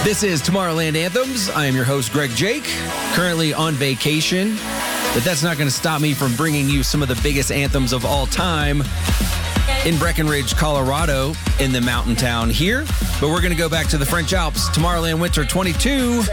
This is Tomorrowland Anthems. I am your host, Greg Jake, currently on vacation, but that's not going to stop me from bringing you some of the biggest anthems of all time in Breckenridge, Colorado, in the mountain town here. But we're going to go back to the French Alps, Tomorrowland Winter 22.